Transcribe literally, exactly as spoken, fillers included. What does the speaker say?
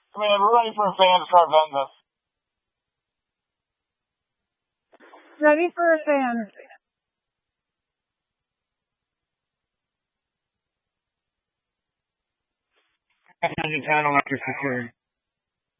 I mean, we're ready for a fan to start vetting this. Ready for a fan. ten, electric security.